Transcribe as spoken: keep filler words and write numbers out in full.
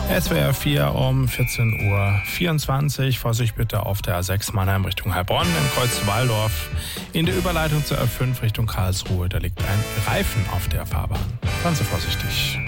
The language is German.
S W R vier um vierzehn Uhr vierundzwanzig. Vorsicht bitte auf der A sechs Mannheim Richtung Heilbronn, im Kreuz Waldorf. In der Überleitung zur A fünf Richtung Karlsruhe, da liegt ein Reifen auf der Fahrbahn. Fahren Sie vorsichtig.